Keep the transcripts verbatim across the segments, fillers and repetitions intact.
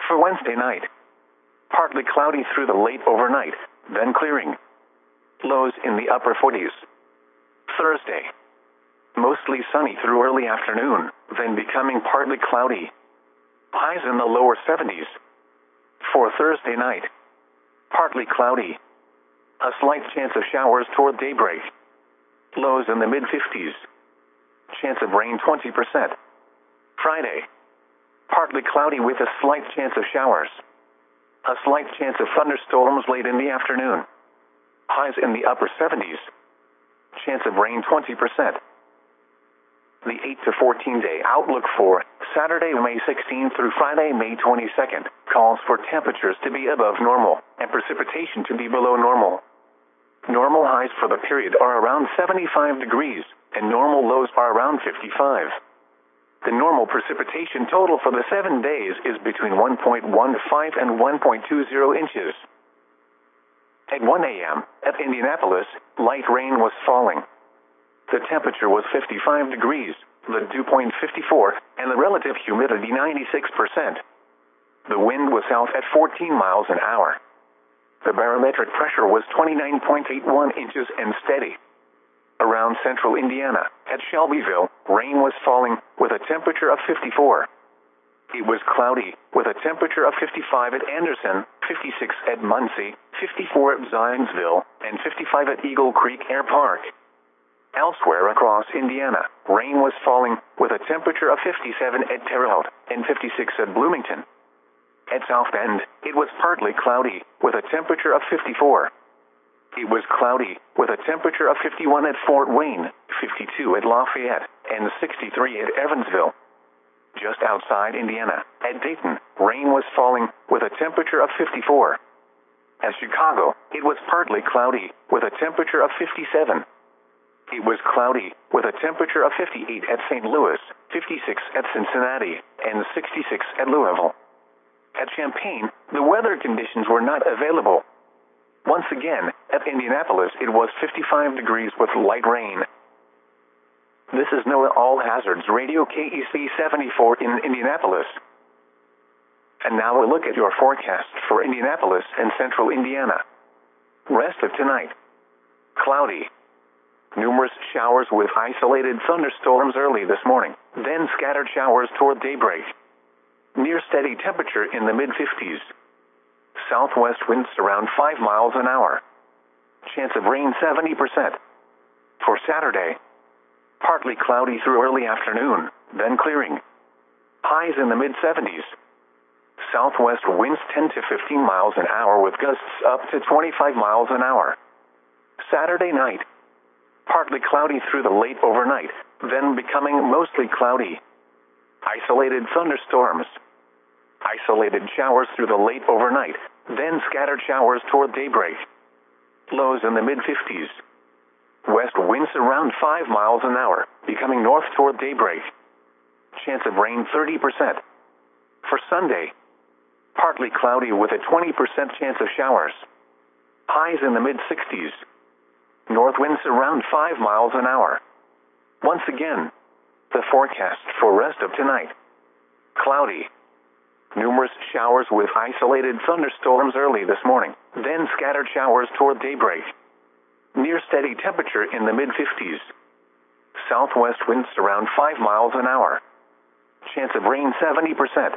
For Wednesday night, partly cloudy through the late overnight, then clearing. Lows in the upper forties. Thursday, mostly sunny through early afternoon, then becoming partly cloudy. Highs in the lower seventies. For Thursday night, partly cloudy. A slight chance of showers toward daybreak. Lows in the mid-fifties. Chance of rain twenty percent. Friday, partly cloudy with a slight chance of showers. A slight chance of thunderstorms late in the afternoon. Highs in the upper seventies. Chance of rain twenty percent. The eight to fourteen day outlook for Saturday, May sixteenth through Friday, May twenty-second, calls for temperatures to be above normal and precipitation to be below normal. Normal highs for the period are around seventy-five degrees, and normal lows are around fifty-five. The normal precipitation total for the seven days is between one point one five and one point two zero inches. At one a m, at Indianapolis, light rain was falling. The temperature was fifty-five degrees, the dew point fifty-four, and the relative humidity ninety-six percent. The wind was south at fourteen miles an hour. The barometric pressure was twenty-nine point eight one inches and steady. Around central Indiana, at Shelbyville, rain was falling, with a temperature of fifty-four. It was cloudy, with a temperature of fifty-five at Anderson, fifty-six at Muncie, fifty-four at Zionsville, and fifty-five at Eagle Creek Air Park. Elsewhere across Indiana, rain was falling, with a temperature of fifty-seven at Terre Haute, and fifty-six at Bloomington. At South Bend, it was partly cloudy, with a temperature of fifty-four. It was cloudy, with a temperature of fifty-one at Fort Wayne, fifty-two at Lafayette, and sixty-three at Evansville. Just outside Indiana, at Dayton, rain was falling, with a temperature of fifty-four. At Chicago, it was partly cloudy, with a temperature of fifty-seven. It was cloudy, with a temperature of fifty-eight at Saint Louis, fifty-six at Cincinnati, and sixty-six at Louisville. At Champaign, the weather conditions were not available. Once again, at Indianapolis, it was fifty-five degrees with light rain. This is NOAA All Hazards Radio K E C seventy-four in Indianapolis. And now a look at your forecast for Indianapolis and central Indiana. Rest of tonight. Cloudy. Numerous showers with isolated thunderstorms early this morning, then scattered showers toward daybreak. Near steady temperature in the mid-fifties. Southwest winds around five miles an hour. Chance of rain seventy percent. For Saturday, partly cloudy through early afternoon, then clearing. Highs in the mid-seventies. Southwest winds ten to fifteen miles an hour with gusts up to twenty-five miles an hour. Saturday night, partly cloudy through the late overnight, then becoming mostly cloudy. Isolated thunderstorms. Isolated showers through the late overnight, then scattered showers toward daybreak. Lows in the mid-fifties. West winds around five miles an hour, becoming north toward daybreak. Chance of rain thirty percent. For Sunday, partly cloudy with a twenty percent chance of showers. Highs in the mid-sixties. North winds around five miles an hour. Once again, the forecast for rest of tonight. Cloudy. Numerous showers with isolated thunderstorms early this morning, then scattered showers toward daybreak. Near steady temperature in the mid-fifties. Southwest winds around five miles an hour. Chance of rain seventy percent.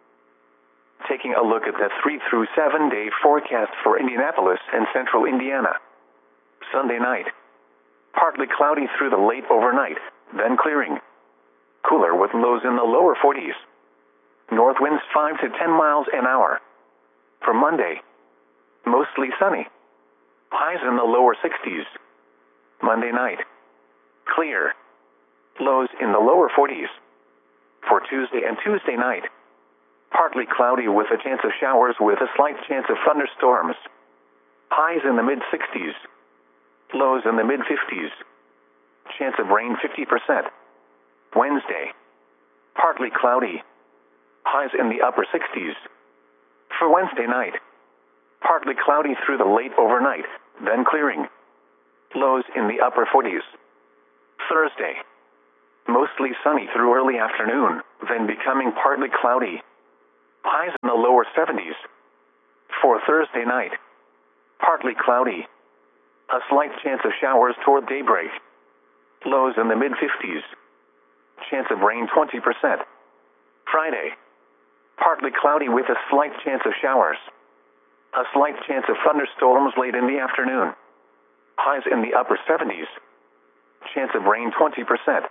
Taking a look at the three through seven day forecast for Indianapolis and central Indiana. Sunday night. Partly cloudy through the late overnight, then clearing. Cooler with lows in the lower forties. North winds five to ten miles an hour. For Monday, mostly sunny. Highs in the lower sixties. Monday night, clear. Lows in the lower forties. For Tuesday and Tuesday night, partly cloudy with a chance of showers with a slight chance of thunderstorms. Highs in the mid-sixties. Lows in the mid-fifties. Chance of rain fifty percent. Wednesday, partly cloudy. Highs in the upper sixties. For Wednesday night, partly cloudy through the late overnight, then clearing. Lows in the upper forties. Thursday, mostly sunny through early afternoon, then becoming partly cloudy. Highs in the lower seventies. For Thursday night, partly cloudy. A slight chance of showers toward daybreak. Lows in the mid-fifties. Chance of rain twenty percent. Friday, partly cloudy with a slight chance of showers. A slight chance of thunderstorms late in the afternoon. Highs in the upper seventies. Chance of rain twenty percent.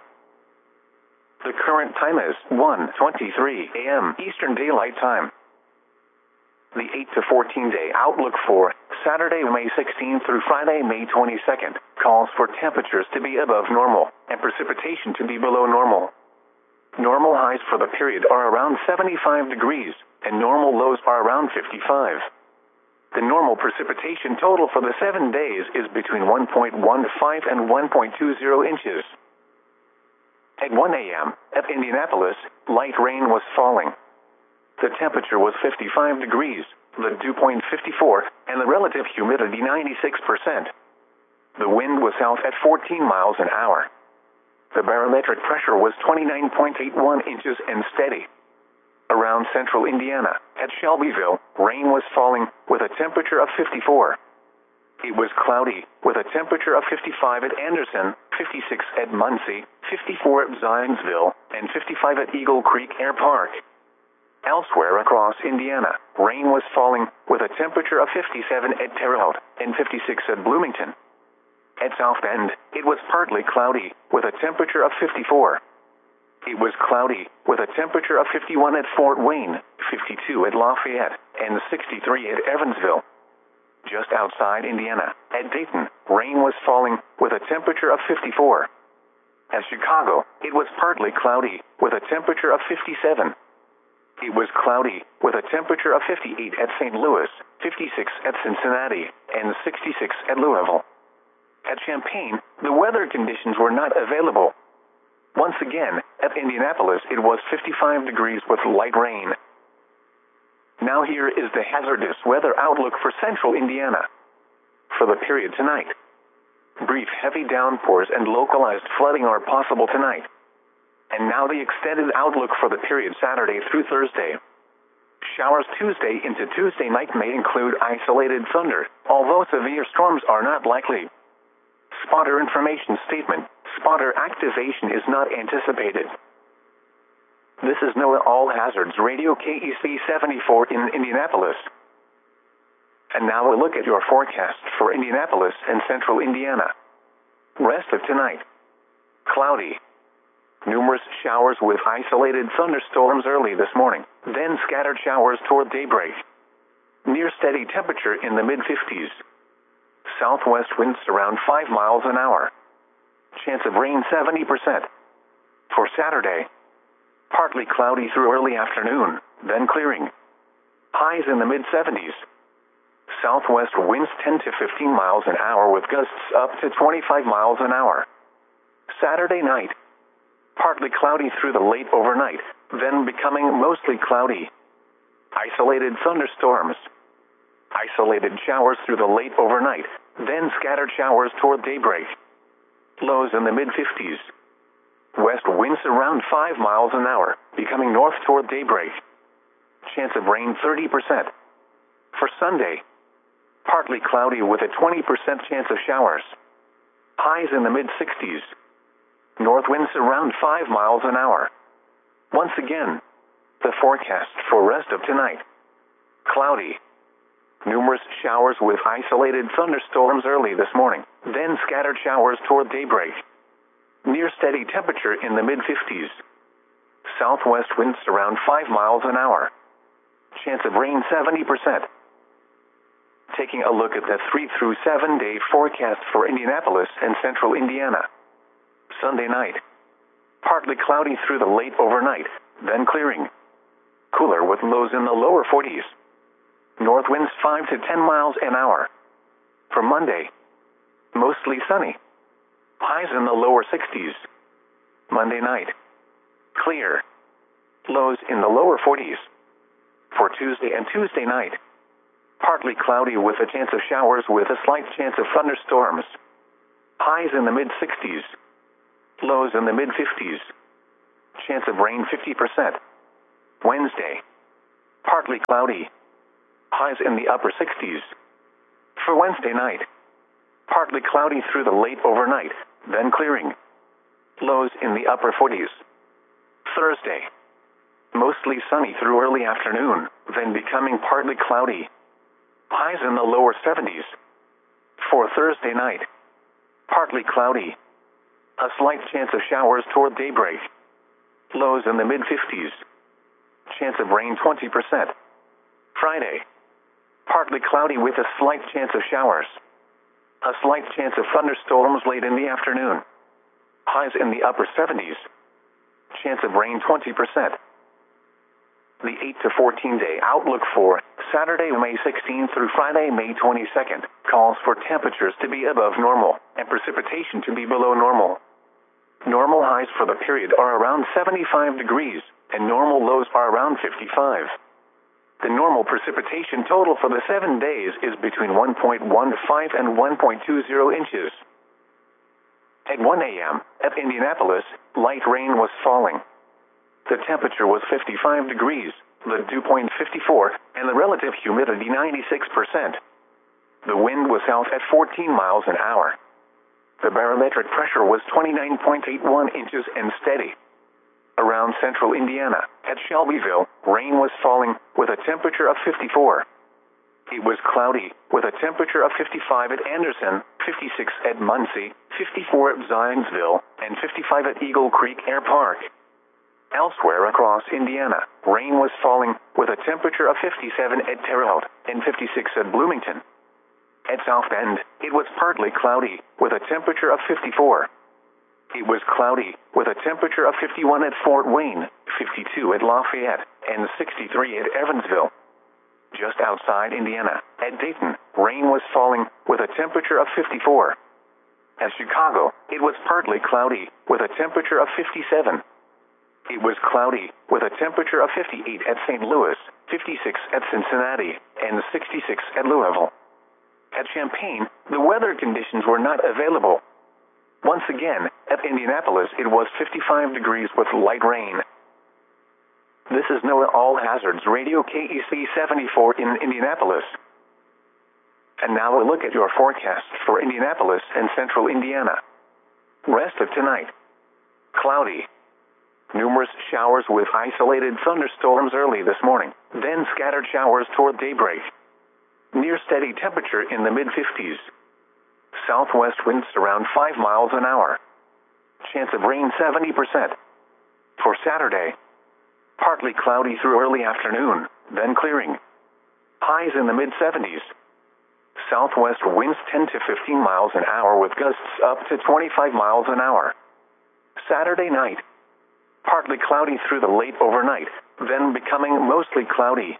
The current time is one twenty-three a m Eastern Daylight Time. The eight to fourteen day outlook for Saturday, May sixteenth through Friday, May twenty-second, calls for temperatures to be above normal and precipitation to be below normal. Normal highs for the period are around seventy-five degrees, and normal lows are around fifty-five. The normal precipitation total for the seven days is between one point one five and one point two zero inches. At one a m at Indianapolis, light rain was falling. The temperature was fifty-five degrees, the dew point fifty-four, and the relative humidity ninety-six percent. The wind was south at fourteen miles an hour. The barometric pressure was twenty-nine point eight one inches and steady. Around central Indiana, at Shelbyville, rain was falling with a temperature of fifty-four. It was cloudy with a temperature of fifty-five at Anderson, fifty-six at Muncie, fifty-four at Zionsville, and fifty-five at Eagle Creek Air Park. Elsewhere across Indiana, rain was falling with a temperature of fifty-seven at Terre Haute and fifty-six at Bloomington. At South Bend, it was partly cloudy with a temperature of fifty-four. It was cloudy with a temperature of fifty-one at Fort Wayne, fifty-two at Lafayette, and sixty-three at Evansville. Just outside Indiana, at Dayton, rain was falling with a temperature of fifty-four. At Chicago, it was partly cloudy with a temperature of fifty-seven. It was cloudy with a temperature of fifty-eight at Saint Louis, fifty-six at Cincinnati, and sixty-six at Louisville. At Champaign, the weather conditions were not available. Once again, at Indianapolis, it was fifty-five degrees with light rain. Now here is the hazardous weather outlook for central Indiana. For the period tonight, brief heavy downpours and localized flooding are possible tonight. And now the extended outlook for the period Saturday through Thursday. Showers Tuesday into Tuesday night may include isolated thunder, although severe storms are not likely. Spotter information statement: spotter activation is not anticipated. This is NOAA All Hazards Radio K E C seventy-four in Indianapolis. And now a look at your forecast for Indianapolis and central Indiana. Rest of tonight: cloudy. Numerous showers with isolated thunderstorms early this morning, then scattered showers toward daybreak. Near steady temperature in the mid-fifties. Southwest winds around five miles an hour. Chance of rain seventy percent. For Saturday, partly cloudy through early afternoon, then clearing. Highs in the mid-seventies. Southwest winds ten to fifteen miles an hour with gusts up to twenty-five miles an hour. Saturday night, partly cloudy through the late overnight, then becoming mostly cloudy. Isolated thunderstorms. Isolated showers through the late overnight, then scattered showers toward daybreak. Lows in the mid-fifties. West winds around five miles an hour, becoming north toward daybreak. Chance of rain thirty percent. For Sunday, partly cloudy with a twenty percent chance of showers. Highs in the mid-sixties. North winds around five miles an hour. Once again, the forecast for rest of tonight: cloudy. Numerous showers with isolated thunderstorms early this morning, then scattered showers toward daybreak. Near steady temperature in the mid-fifties. Southwest winds around five miles an hour. Chance of rain seventy percent. Taking a look at the three through seven day forecast for Indianapolis and central Indiana. Sunday night, partly cloudy through the late overnight, then clearing. Cooler with lows in the lower forties. North winds five to ten miles an hour. For Monday, mostly sunny. Highs in the lower sixties. Monday night, clear. Lows in the lower forties. For Tuesday and Tuesday night, partly cloudy with a chance of showers with a slight chance of thunderstorms. Highs in the mid-sixties. Lows in the mid-fifties. Chance of rain fifty percent. Wednesday, partly cloudy. Highs in the upper sixties. For Wednesday night, partly cloudy through the late overnight, then clearing. Lows in the upper forties. Thursday, mostly sunny through early afternoon, then becoming partly cloudy. Highs in the lower seventies. For Thursday night, partly cloudy. A slight chance of showers toward daybreak. Lows in the mid-fifties. Chance of rain twenty percent. Friday, partly cloudy with a slight chance of showers. A slight chance of thunderstorms late in the afternoon. Highs in the upper seventies. Chance of rain twenty percent. The eight to fourteen day outlook for Saturday, May sixteenth through Friday, May twenty-second, calls for temperatures to be above normal and precipitation to be below normal. Normal highs for the period are around seventy-five degrees, and normal lows are around fifty-five. The normal precipitation total for the seven days is between one point one five and one point two zero inches. At one a m at Indianapolis, light rain was falling. The temperature was fifty-five degrees, the dew point fifty-four, and the relative humidity ninety-six percent. The wind was south at fourteen miles an hour. The barometric pressure was twenty-nine point eight one inches and steady. Around central Indiana, at Shelbyville, rain was falling with a temperature of fifty-four. It was cloudy with a temperature of fifty-five at Anderson, fifty-six at Muncie, fifty-four at Zionsville, and fifty-five at Eagle Creek Air Park. Elsewhere across Indiana, rain was falling with a temperature of fifty-seven at Terre Haute and fifty-six at Bloomington. At South Bend, it was partly cloudy with a temperature of fifty-four. It was cloudy with a temperature of fifty-one at Fort Wayne, fifty-two at Lafayette, and sixty-three at Evansville. Just outside Indiana, at Dayton, rain was falling with a temperature of fifty-four. At Chicago, it was partly cloudy with a temperature of fifty-seven. It was cloudy with a temperature of fifty-eight at Saint Louis, fifty-six at Cincinnati, and sixty-six at Louisville. At Champaign, the weather conditions were not available. Once again, at Indianapolis, it was fifty-five degrees with light rain. This is NOAA All Hazards Radio K E C seventy-four in Indianapolis. And now a look at your forecast for Indianapolis and central Indiana. Rest of tonight. Cloudy. Numerous showers with isolated thunderstorms early this morning, then scattered showers toward daybreak. Near steady temperature in the mid-fifties. Southwest winds around five miles an hour. Chance of rain seventy percent. For Saturday, partly cloudy through early afternoon, then clearing. Highs in the mid-seventies. Southwest winds ten to fifteen miles an hour with gusts up to twenty-five miles an hour. Saturday night, partly cloudy through the late overnight, then becoming mostly cloudy.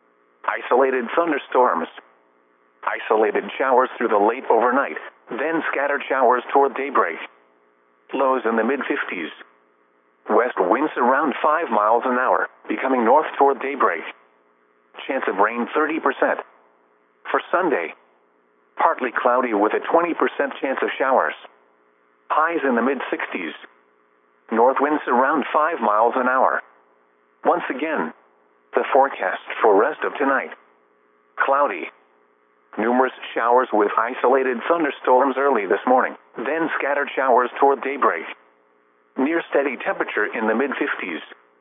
Isolated thunderstorms. Isolated showers through the late overnight, then scattered showers toward daybreak. Lows in the mid-fifties. West winds around five miles an hour, becoming north toward daybreak. Chance of rain thirty percent. For Sunday, partly cloudy with a twenty percent chance of showers. Highs in the mid-sixties. North winds around five miles an hour. Once again, the forecast for rest of tonight. Cloudy. Numerous showers with isolated thunderstorms early this morning, then scattered showers toward daybreak. Near steady temperature in the mid-fifties.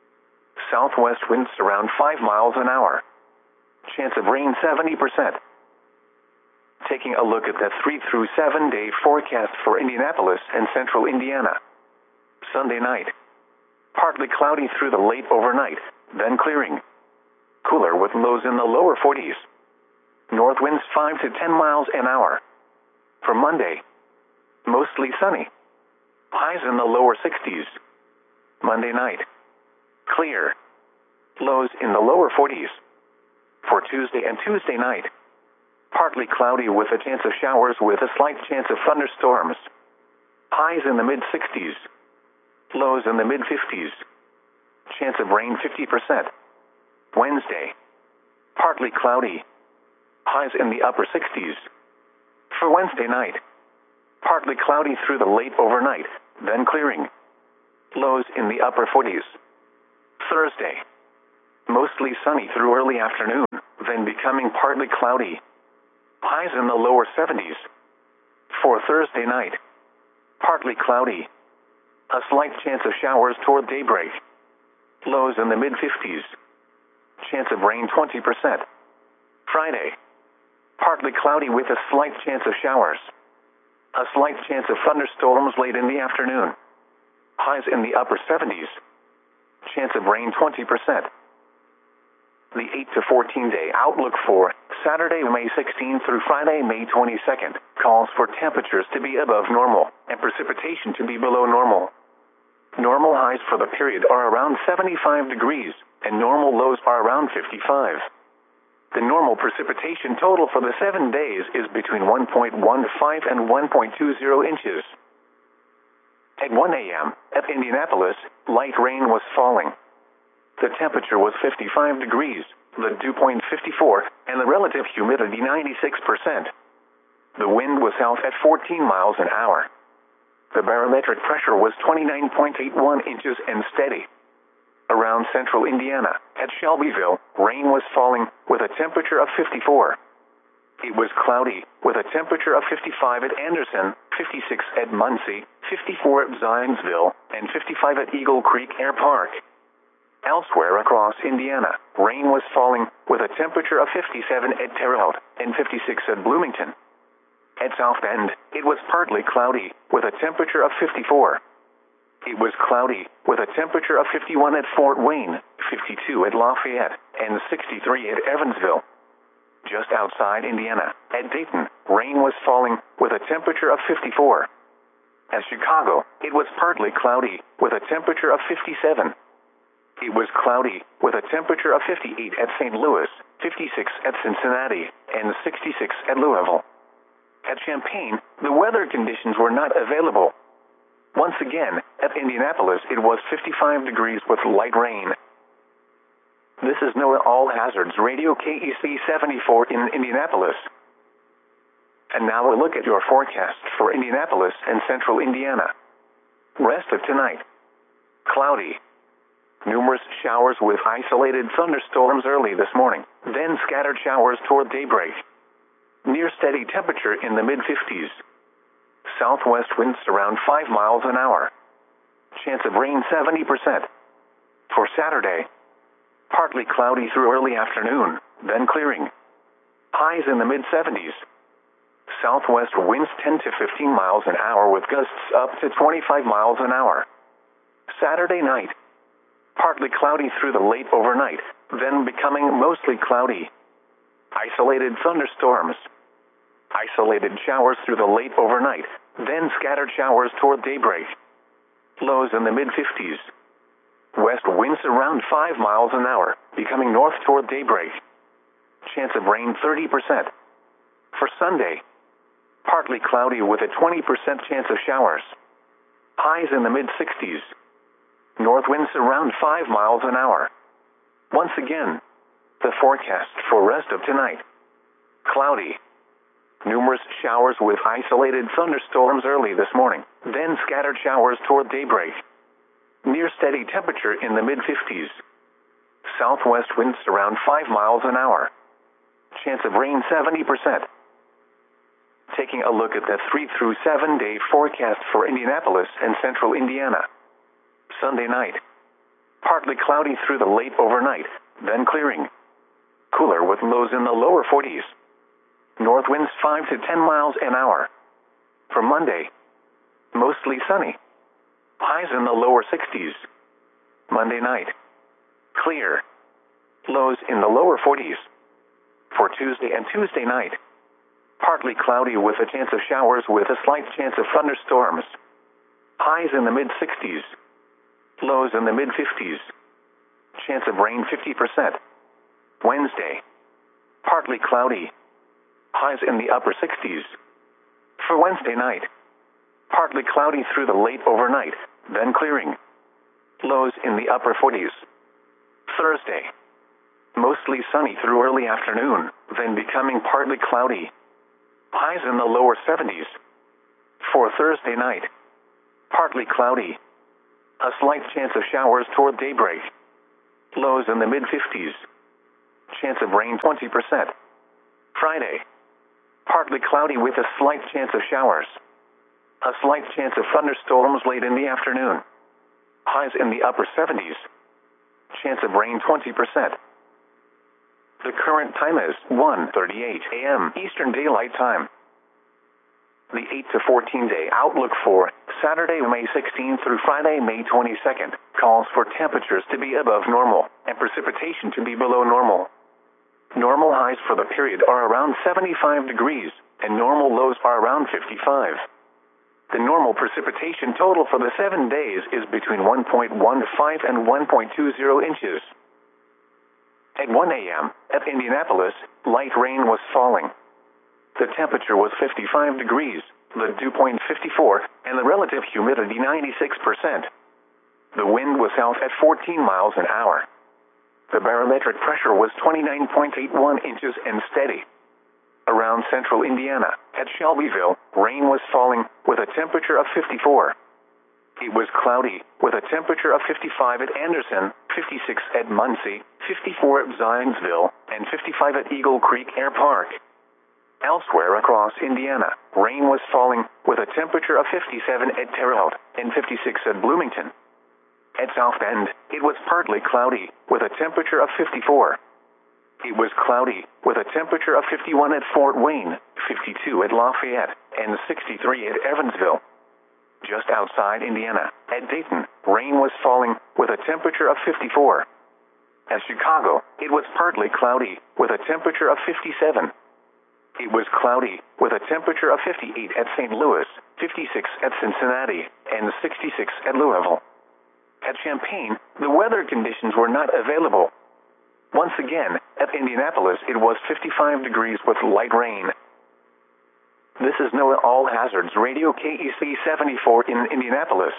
Southwest winds around five miles an hour. Chance of rain seventy percent. Taking a look at the three through seven day forecast for Indianapolis and central Indiana. Sunday night. Partly cloudy through the late overnight, then clearing. Cooler with lows in the lower forties. North winds five to ten miles an hour. For Monday, mostly sunny. Highs in the lower sixties. Monday night, clear. Lows in the lower forties. For Tuesday and Tuesday night, partly cloudy with a chance of showers with a slight chance of thunderstorms. Highs in the mid-sixties. Lows in the mid-fifties. Chance of rain fifty percent. Wednesday, partly cloudy. Highs in the upper sixties. For Wednesday night, partly cloudy through the late overnight, then clearing. Lows in the upper forties. Thursday, Mostly sunny through early afternoon, then becoming partly cloudy. Highs in the lower seventies. For Thursday night, partly cloudy. A slight chance of showers toward daybreak. Lows in the mid-fifties. Chance of rain twenty percent. Friday, partly cloudy with a slight chance of showers. A slight chance of thunderstorms late in the afternoon. Highs in the upper seventies. Chance of rain twenty percent. The eight to fourteen day outlook for Saturday, May sixteenth through Friday, May twenty-second, calls for temperatures to be above normal and precipitation to be below normal. Normal highs for the period are around seventy-five degrees, and normal lows are around fifty-five. The normal precipitation total for the seven days is between one point one five and one point two zero inches. At one a m at Indianapolis, light rain was falling. The temperature was fifty-five degrees, the dew point fifty-four, and the relative humidity ninety-six percent. The wind was south at fourteen miles an hour. The barometric pressure was twenty-nine point eight one inches and steady. Around central Indiana, at Shelbyville, rain was falling with a temperature of fifty-four. It was cloudy with a temperature of fifty-five at Anderson, fifty-six at Muncie, fifty-four at Zionsville, and fifty-five at Eagle Creek Air Park. Elsewhere across Indiana, rain was falling with a temperature of fifty-seven at Terre Haute and fifty-six at Bloomington. At South Bend, it was partly cloudy with a temperature of fifty-four. It was cloudy with a temperature of fifty-one at Fort Wayne, fifty-two at Lafayette, and sixty-three at Evansville. Just outside Indiana, at Dayton, rain was falling with a temperature of fifty-four. At Chicago, it was partly cloudy with a temperature of fifty-seven. It was cloudy with a temperature of fifty-eight at Saint Louis, fifty-six at Cincinnati, and sixty-six at Louisville. At Champaign, the weather conditions were not available. Once again, at Indianapolis, it was fifty-five degrees with light rain. This is NOAA All Hazards Radio K E C seventy-four in Indianapolis. And now a look at your forecast for Indianapolis and central Indiana. Rest of tonight. Cloudy. Numerous showers with isolated thunderstorms early this morning, then scattered showers toward daybreak. Near steady temperature in the mid-fifties. Southwest winds around five miles an hour. Chance of rain seventy percent. For Saturday, partly cloudy through early afternoon, then clearing. Highs in the mid-seventies. Southwest winds ten to fifteen miles an hour with gusts up to twenty-five miles an hour. Saturday night, partly cloudy through the late overnight, then becoming mostly cloudy. Isolated thunderstorms. Isolated showers through the late overnight, then scattered showers toward daybreak. Lows in the mid-fifties. West winds around five miles an hour, becoming north toward daybreak. Chance of rain thirty percent. For Sunday, partly cloudy with a twenty percent chance of showers. Highs in the mid-sixties. North winds around five miles an hour. Once again, the forecast for rest of tonight. Cloudy. Numerous showers with isolated thunderstorms early this morning, then scattered showers toward daybreak. Near steady temperature in the mid-fifties. Southwest winds around five miles an hour. Chance of rain seventy percent. Taking a look at the three through seven day forecast for Indianapolis and central Indiana. Sunday night. Partly cloudy through the late overnight, then clearing. Cooler with lows in the lower forties. North winds five to ten miles an hour. For Monday, mostly sunny. Highs in the lower sixties. Monday night, clear. Lows in the lower forties. For Tuesday and Tuesday night, partly cloudy with a chance of showers with a slight chance of thunderstorms. Highs in the mid-sixties. Lows in the mid-fifties. Chance of rain fifty percent. Wednesday, partly cloudy. Highs in the upper sixties. For Wednesday night, partly cloudy through the late overnight, then clearing. Lows in the upper forties. Thursday, mostly sunny through early afternoon, then becoming partly cloudy. Highs in the lower seventies. For Thursday night, partly cloudy. A slight chance of showers toward daybreak. Lows in the mid fifties. Chance of rain twenty percent. Friday. Partly cloudy with a slight chance of showers. A slight chance of thunderstorms late in the afternoon. Highs in the upper seventies. Chance of rain twenty percent. The current time is one thirty-eight a m Eastern Daylight Time. The eight to fourteen day outlook for Saturday, May sixteenth through Friday, May twenty-second, calls for temperatures to be above normal and precipitation to be below normal. Normal highs for the period are around seventy-five degrees, and normal lows are around fifty-five. The normal precipitation total for the seven days is between one point one five and one point two zero inches. At one a m, at Indianapolis, light rain was falling. The temperature was fifty-five degrees, the dew point fifty-four, and the relative humidity ninety-six percent. The wind was south at fourteen miles an hour. The barometric pressure was twenty-nine point eight one inches and steady. Around central Indiana, at Shelbyville, rain was falling with a temperature of fifty-four. It was cloudy with a temperature of fifty-five at Anderson, fifty-six at Muncie, fifty-four at Zionsville, and fifty-five at Eagle Creek Air Park. Elsewhere across Indiana, rain was falling with a temperature of fifty-seven at Terre Haute and fifty-six at Bloomington. At South Bend, it was partly cloudy with a temperature of fifty-four. It was cloudy with a temperature of fifty-one at Fort Wayne, fifty-two at Lafayette, and sixty-three at Evansville. Just outside Indiana, at Dayton, rain was falling with a temperature of fifty-four. At Chicago, it was partly cloudy with a temperature of fifty-seven. It was cloudy with a temperature of fifty-eight at Saint Louis, fifty-six at Cincinnati, and sixty-six at Louisville. At Champaign, the weather conditions were not available. Once again, at Indianapolis, it was fifty-five degrees with light rain. This is NOAA All Hazards Radio K E C seventy-four in Indianapolis.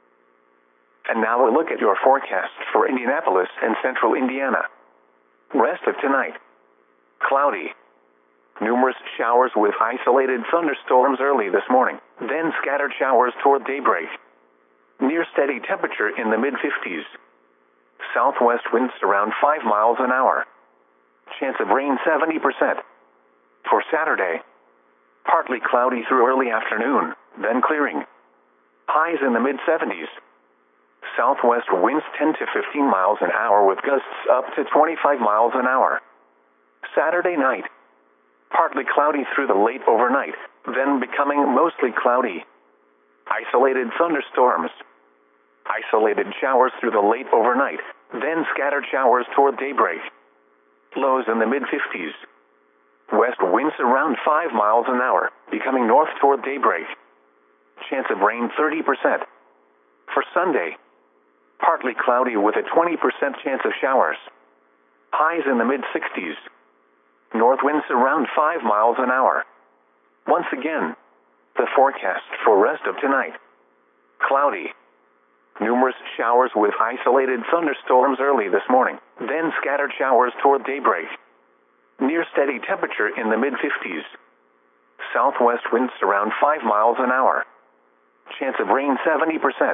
And now a look at your forecast for Indianapolis and central Indiana. Rest of tonight. Cloudy. Numerous showers with isolated thunderstorms early this morning, then scattered showers toward daybreak. Near steady temperature in the mid fifties. Southwest winds around five miles an hour. Chance of rain seventy percent. For Saturday, partly cloudy through early afternoon, then clearing. Highs in the mid seventies. Southwest winds ten to fifteen miles an hour with gusts up to twenty-five miles an hour. Saturday night, partly cloudy through the late overnight, then becoming mostly cloudy. Isolated thunderstorms. Isolated showers through the late overnight, then scattered showers toward daybreak. Lows in the mid fifties. West winds around five miles an hour, becoming north toward daybreak. Chance of rain thirty percent. For Sunday, partly cloudy with a twenty percent chance of showers. Highs in the mid sixties. North winds around five miles an hour. Once again, the forecast for rest of tonight. Cloudy. Numerous showers with isolated thunderstorms early this morning, then scattered showers toward daybreak. Near steady temperature in the mid fifties. Southwest winds around five miles an hour. Chance of rain seventy percent.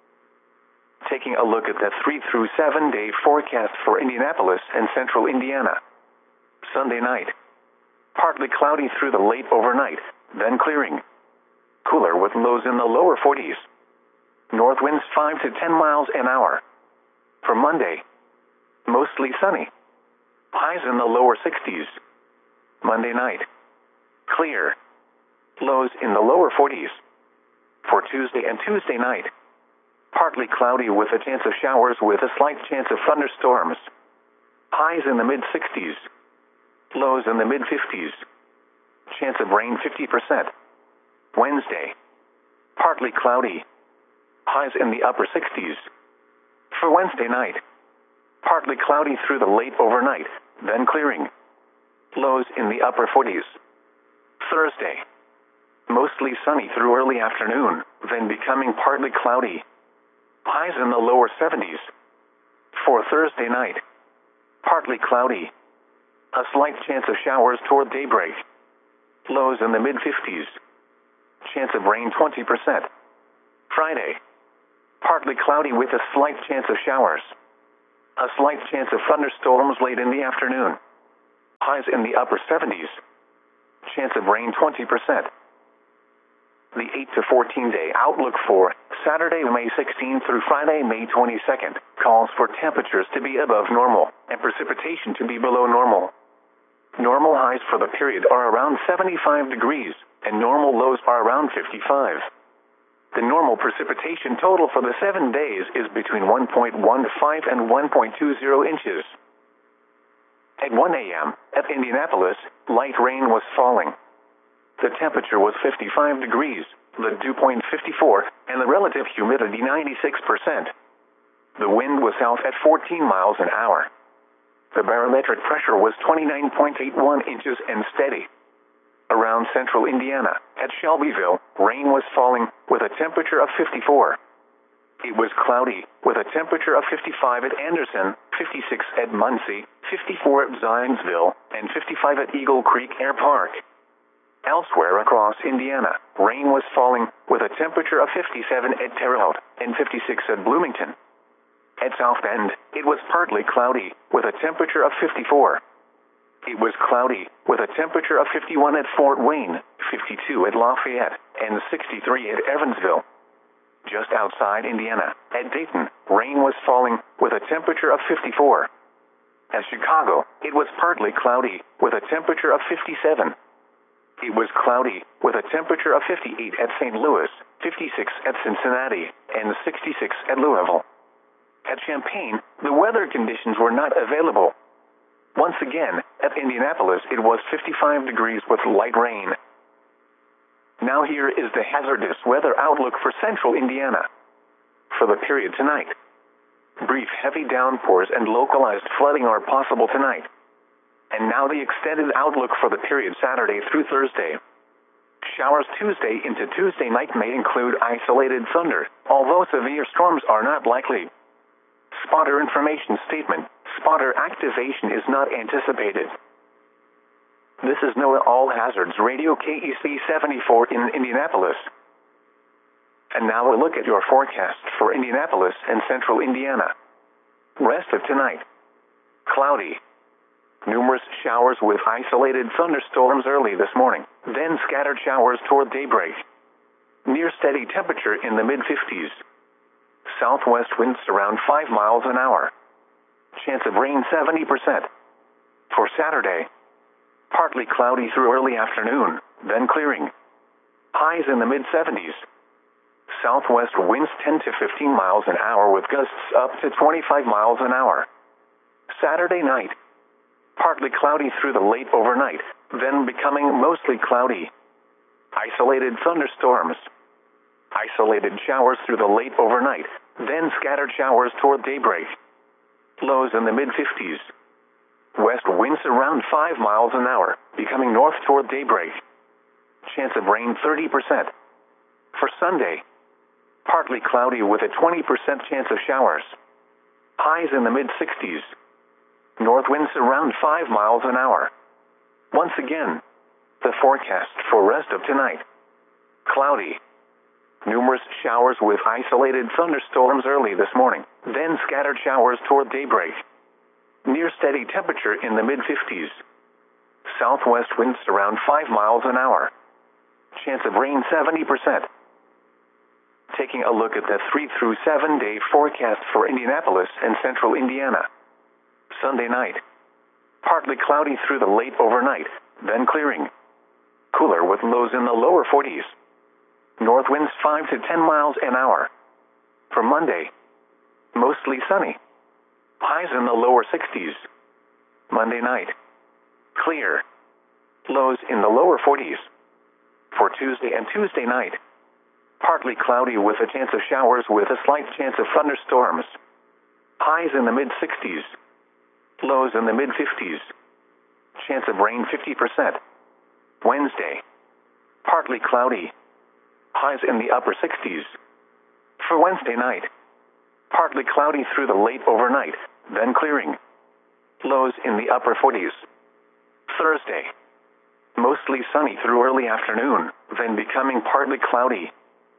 Taking a look at the three through seven day forecast for Indianapolis and central Indiana. Sunday night. Partly cloudy through the late overnight, then clearing. Cooler with lows in the lower forties. North winds five to ten miles an hour. For Monday, mostly sunny. Highs in the lower sixties. Monday night, clear. Lows in the lower forties. For Tuesday and Tuesday night, partly cloudy with a chance of showers with a slight chance of thunderstorms. Highs in the mid sixties. Lows in the mid fifties. Chance of rain fifty percent. Wednesday, partly cloudy. Highs in the upper sixties. For Wednesday night, partly cloudy through the late overnight, then clearing. Lows in the upper forties. Thursday, mostly sunny through early afternoon, then becoming partly cloudy. Highs in the lower seventies. For Thursday night, partly cloudy. A slight chance of showers toward daybreak. Lows in the mid fifties. Chance of rain twenty percent. Friday, partly cloudy with a slight chance of showers. A slight chance of thunderstorms late in the afternoon. Highs in the upper seventies. Chance of rain twenty percent. The eight to fourteen day outlook for Saturday, May sixteenth through Friday, May twenty-second, calls for temperatures to be above normal and precipitation to be below normal. Normal highs for the period are around seventy-five degrees, and normal lows are around fifty-five. The normal precipitation total for the seven days is between one point one five and one point two zero inches. At one A M, at Indianapolis, light rain was falling. The temperature was fifty-five degrees, the dew point fifty-four, and the relative humidity ninety-six percent. The wind was south at fourteen miles an hour. The barometric pressure was twenty-nine point eight one inches and steady. Around central Indiana, at Shelbyville, rain was falling, with a temperature of fifty-four. It was cloudy, with a temperature of fifty-five at Anderson, fifty-six at Muncie, fifty-four at Zionsville, and fifty-five at Eagle Creek Air Park. Elsewhere across Indiana, rain was falling, with a temperature of fifty-seven at Terre Haute, and fifty-six at Bloomington. At South Bend, it was partly cloudy, with a temperature of fifty-four. It was cloudy, with a temperature of fifty-one at Fort Wayne, fifty-two at Lafayette, and sixty-three at Evansville. Just outside Indiana, at Dayton, rain was falling, with a temperature of fifty-four. At Chicago, it was partly cloudy, with a temperature of fifty-seven. It was cloudy, with a temperature of fifty-eight at Saint Louis, fifty-six at Cincinnati, and sixty-six at Louisville. At Champaign, the weather conditions were not available. Once again, at Indianapolis, it was fifty-five degrees with light rain. Now here is the hazardous weather outlook for central Indiana. For the period tonight, brief heavy downpours and localized flooding are possible tonight. And now the extended outlook for the period Saturday through Thursday. Showers Tuesday into Tuesday night may include isolated thunder, although severe storms are not likely. Spotter information statement. Spotter activation is not anticipated. This is NOAA All Hazards Radio K E C seventy-four in Indianapolis. And now a look at your forecast for Indianapolis and central Indiana. Rest of tonight. Cloudy. Numerous showers with isolated thunderstorms early this morning, then scattered showers toward daybreak. Near steady temperature in the mid fifties. Southwest winds around five miles an hour. Chance of rain seventy percent. For Saturday, partly cloudy through early afternoon, then clearing. Highs in the mid seventies. Southwest winds ten to fifteen miles an hour with gusts up to twenty-five miles an hour. Saturday night, partly cloudy through the late overnight, then becoming mostly cloudy. Isolated thunderstorms. Isolated showers through the late overnight, then scattered showers toward daybreak. Lows in the mid fifties. West winds around five miles an hour, becoming north toward daybreak. Chance of rain thirty percent. For Sunday, partly cloudy with a twenty percent chance of showers. Highs in the mid sixties. North winds around five miles an hour. Once again, the forecast for rest of tonight. Cloudy. Numerous showers with isolated thunderstorms early this morning, then scattered showers toward daybreak. Near steady temperature in the mid fifties. Southwest winds around five miles an hour. Chance of rain seventy percent. Taking a look at the three through seven day forecast for Indianapolis and central Indiana. Sunday night. Partly cloudy through the late overnight, then clearing. Cooler with lows in the lower forties. North winds five to ten miles an hour. For Monday, mostly sunny. Highs in the lower sixties. Monday night, clear. Lows in the lower forties. For Tuesday and Tuesday night, partly cloudy with a chance of showers with a slight chance of thunderstorms. Highs in the mid sixties. Lows in the mid fifties. Chance of rain fifty percent. Wednesday, partly cloudy. Highs in the upper sixties. For Wednesday night, partly cloudy through the late overnight, then clearing. Lows in the upper forties. Thursday, mostly sunny through early afternoon, then becoming partly cloudy.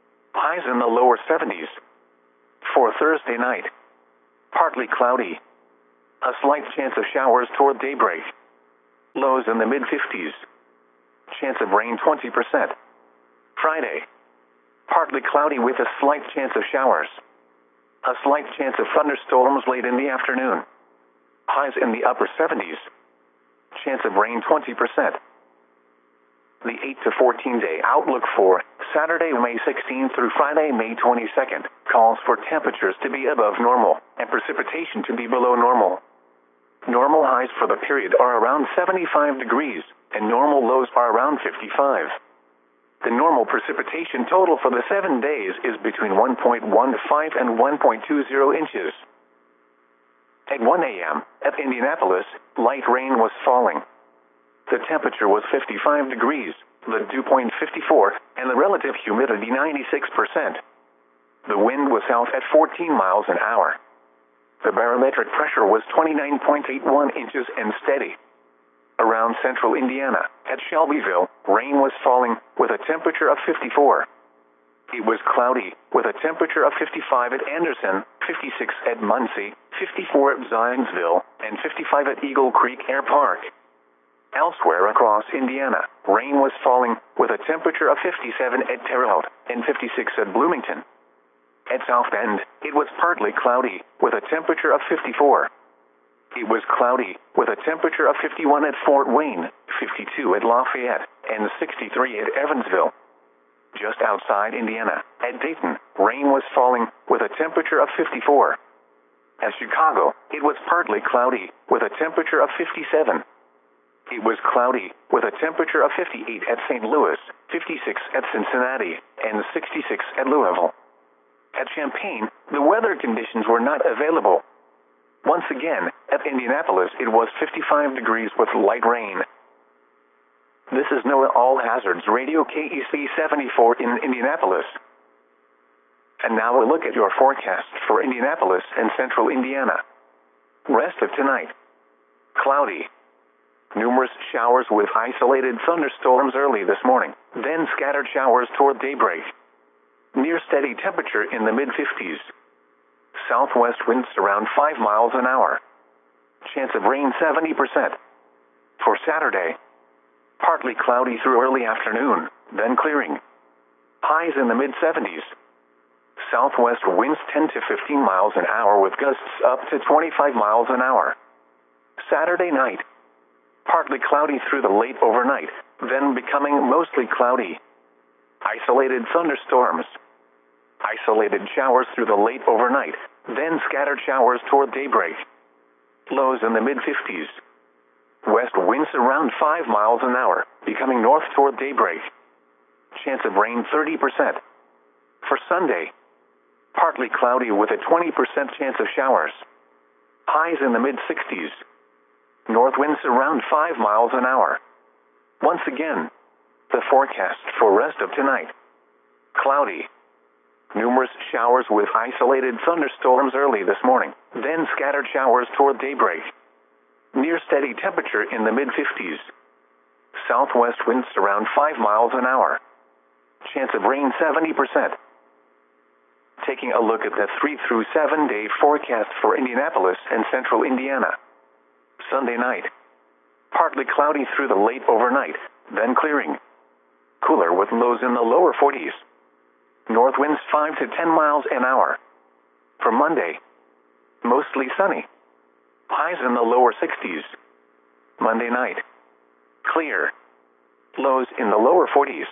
Highs in the lower seventies. For Thursday night, partly cloudy. A slight chance of showers toward daybreak. Lows in the mid fifties. Chance of rain twenty percent. Friday. Partly cloudy with a slight chance of showers. A slight chance of thunderstorms late in the afternoon. Highs in the upper seventies. Chance of rain twenty percent. The eight to fourteen day outlook for Saturday, May sixteenth through Friday, May twenty-second, calls for temperatures to be above normal and precipitation to be below normal. Normal highs for the period are around seventy-five degrees, and normal lows are around fifty-five. The normal precipitation total for the seven days is between one point one five and one point two zero inches. At one a m at Indianapolis, light rain was falling. The temperature was fifty-five degrees, the dew point fifty-four, and the relative humidity ninety-six percent. The wind was south at fourteen miles an hour. The barometric pressure was twenty-nine point eight one inches and steady. Around central Indiana, at Shelbyville, rain was falling with a temperature of fifty-four. It was cloudy with a temperature of fifty-five at Anderson, fifty-six at Muncie, fifty-four at Zionsville, and fifty-five at Eagle Creek Air Park. Elsewhere across Indiana, rain was falling with a temperature of fifty-seven at Terre Haute and fifty-six at Bloomington. At South Bend, it was partly cloudy with a temperature of fifty-four. It was cloudy with a temperature of fifty-one at Fort Wayne, fifty-two at Lafayette, and sixty-three at Evansville. Just outside Indiana, at Dayton, rain was falling with a temperature of fifty-four. At Chicago, it was partly cloudy with a temperature of fifty-seven. It was cloudy with a temperature of fifty-eight at Saint Louis, fifty-six at Cincinnati, and sixty-six at Louisville. At Champaign, the weather conditions were not available. Once again, at Indianapolis, it was fifty-five degrees with light rain. This is NOAA All Hazards Radio K E C seventy-four in Indianapolis. And now a look at your forecast for Indianapolis and central Indiana. Rest of tonight. Cloudy. Numerous showers with isolated thunderstorms early this morning, then scattered showers toward daybreak. Near steady temperature in the mid fifties. Southwest winds around five miles an hour. Chance of rain seventy percent. For Saturday, partly cloudy through early afternoon, then clearing. Highs in the mid seventies. Southwest winds ten to fifteen miles an hour with gusts up to twenty-five miles an hour. Saturday night, partly cloudy through the late overnight, then becoming mostly cloudy. Isolated thunderstorms. Isolated showers through the late overnight, then scattered showers toward daybreak. Lows in the mid fifties. West winds around five miles an hour, becoming north toward daybreak. Chance of rain thirty percent. For Sunday, partly cloudy with a twenty percent chance of showers. Highs in the mid sixties. North winds around five miles an hour. Once again, the forecast for rest of tonight. Cloudy. Numerous showers with isolated thunderstorms early this morning, then scattered showers toward daybreak. Near steady temperature in the mid fifties. Southwest winds around five miles an hour. Chance of rain seventy percent. Taking a look at the three through seven day forecast for Indianapolis and central Indiana. Sunday night. Partly cloudy through the late overnight, then clearing. Cooler with lows in the lower forties. North winds five to ten miles an hour. For Monday, mostly sunny. Highs in the lower sixties. Monday night, clear. Lows in the lower forties.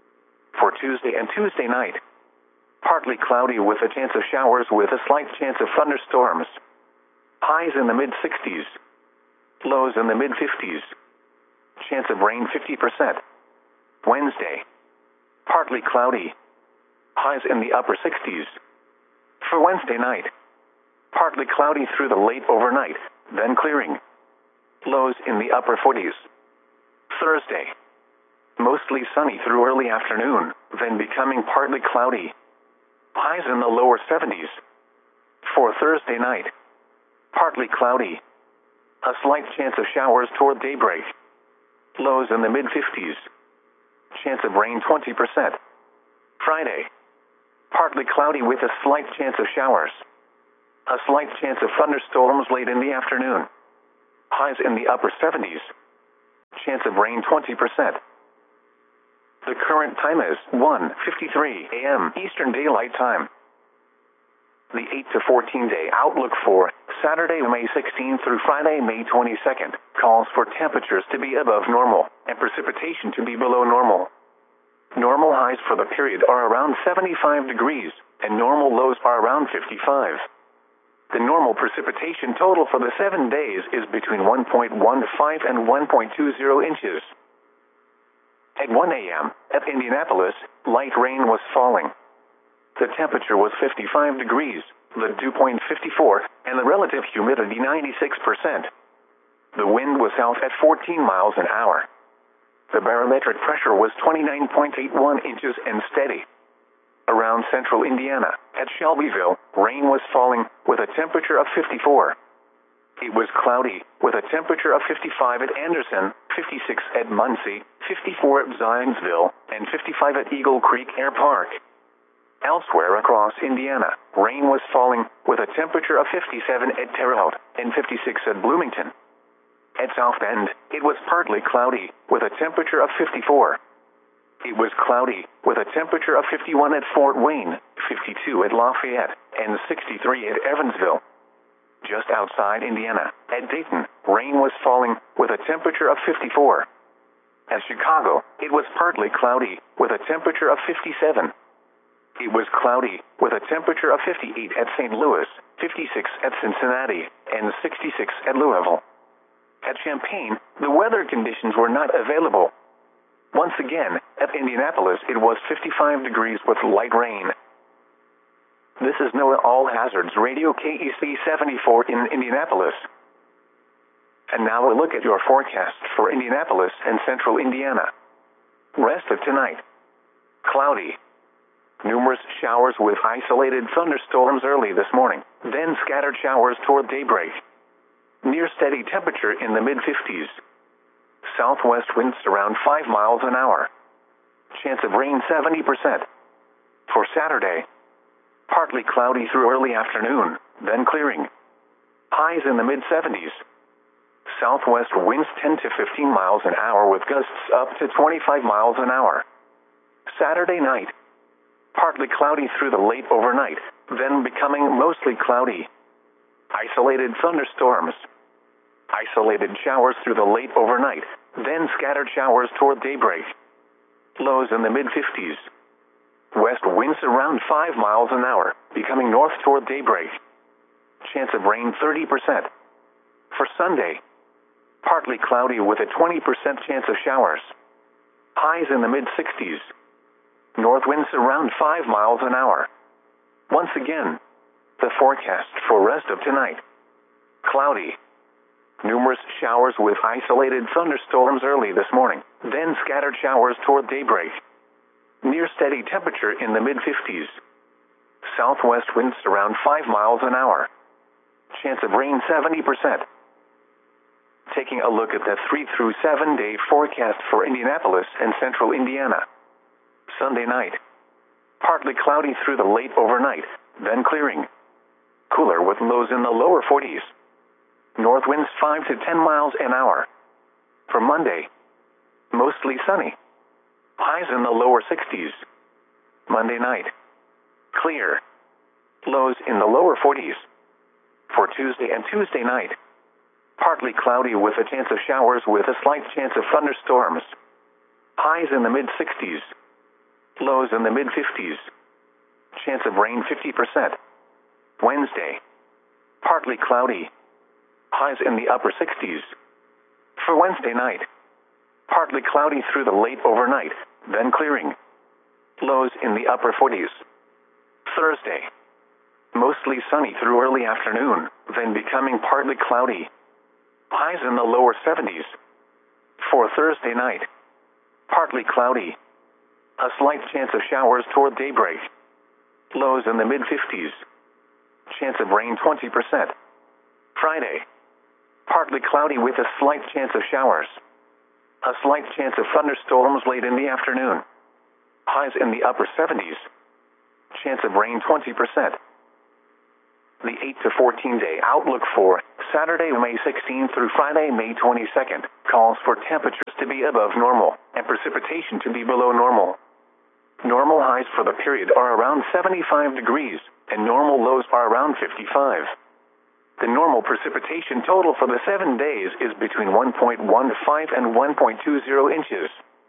For Tuesday and Tuesday night, partly cloudy with a chance of showers with a slight chance of thunderstorms. Highs in the mid sixties. Lows in the mid fifties. Chance of rain fifty percent. Wednesday, partly cloudy. Highs in the upper sixties. For Wednesday night, partly cloudy through the late overnight, then clearing. Lows in the upper forties. Thursday, mostly sunny through early afternoon, then becoming partly cloudy. Highs in the lower seventies. For Thursday night, partly cloudy. A slight chance of showers toward daybreak. Lows in the mid fifties. Chance of rain twenty percent. Friday, partly cloudy with a slight chance of showers. A slight chance of thunderstorms late in the afternoon. Highs in the upper seventies. Chance of rain twenty percent. The current time is one fifty-three a m Eastern Daylight Time. The eight to fourteen day outlook for Saturday, May sixteenth through Friday, May twenty-second, calls for temperatures to be above normal and precipitation to be below normal. Normal highs for the period are around seventy-five degrees, and normal lows are around fifty-five. The normal precipitation total for the seven days is between one point one five and one point two zero inches. At one a m at Indianapolis, light rain was falling. The temperature was fifty-five degrees, the dew point fifty-four, and the relative humidity ninety-six percent. The wind was south at fourteen miles an hour. The barometric pressure was twenty-nine point eight one inches and steady. Around central Indiana, at Shelbyville, rain was falling with a temperature of fifty-four. It was cloudy with a temperature of fifty-five at Anderson, fifty-six at Muncie, fifty-four at Zionsville, and fifty-five at Eagle Creek Air Park. Elsewhere across Indiana, rain was falling with a temperature of fifty-seven at Terre Haute and fifty-six at Bloomington. At South Bend, it was partly cloudy with a temperature of fifty-four. It was cloudy with a temperature of fifty-one at Fort Wayne, fifty-two at Lafayette, and sixty-three at Evansville. Just outside Indiana, at Dayton, rain was falling with a temperature of fifty-four. At Chicago, it was partly cloudy with a temperature of fifty-seven. It was cloudy with a temperature of fifty-eight at Saint Louis, fifty-six at Cincinnati, and sixty-six at Louisville. At Champaign, the weather conditions were not available. Once again, at Indianapolis, it was fifty-five degrees with light rain. This is NOAA All Hazards Radio K E C seventy-four in Indianapolis. And now a look at your forecast for Indianapolis and central Indiana. Rest of tonight. Cloudy. Numerous showers with isolated thunderstorms early this morning, then scattered showers toward daybreak. Near steady temperature in the mid-fifties. Southwest winds around five miles an hour. Chance of rain seventy percent. For Saturday, partly cloudy through early afternoon, then clearing. Highs in the mid-seventies. Southwest winds ten to fifteen miles an hour with gusts up to twenty-five miles an hour. Saturday night, partly cloudy through the late overnight, then becoming mostly cloudy. Isolated thunderstorms. Isolated showers through the late overnight, then scattered showers toward daybreak. Lows in the mid-fifties. West winds around five miles an hour, becoming north toward daybreak. Chance of rain thirty percent. For Sunday, partly cloudy with a twenty percent chance of showers. Highs in the mid-sixties. North winds around five miles an hour. Once again, the forecast for rest of tonight. Cloudy. Numerous showers with isolated thunderstorms early this morning, then scattered showers toward daybreak. Near steady temperature in the mid-fifties. Southwest winds around five miles an hour. Chance of rain seventy percent. Taking a look at the three through seven day forecast for Indianapolis and central Indiana. Sunday night. Partly cloudy through the late overnight, then clearing. Cooler with lows in the lower forties. North winds five to ten miles an hour. For Monday, mostly sunny. Highs in the lower sixties. Monday night, clear. Lows in the lower forties. For Tuesday and Tuesday night, partly cloudy with a chance of showers with a slight chance of thunderstorms. Highs in the mid-sixties. Lows in the mid-fifties. Chance of rain fifty percent. Wednesday, partly cloudy. Highs in the upper sixties. For Wednesday night, partly cloudy through the late overnight, then clearing. Lows in the upper forties. Thursday, mostly sunny through early afternoon, then becoming partly cloudy. Highs in the lower seventies. For Thursday night, partly cloudy. A slight chance of showers toward daybreak. Lows in the mid-fifties. Chance of rain twenty percent. Friday, partly cloudy with a slight chance of showers. A slight chance of thunderstorms late in the afternoon. Highs in the upper seventies. Chance of rain twenty percent. The eight to fourteen day outlook for Saturday, May sixteenth through Friday, May twenty-second, calls for temperatures to be above normal and precipitation to be below normal. Normal highs for the period are around seventy-five degrees, and normal lows are around fifty-five. The normal precipitation total for the seven days is between one point one five and one point two zero inches.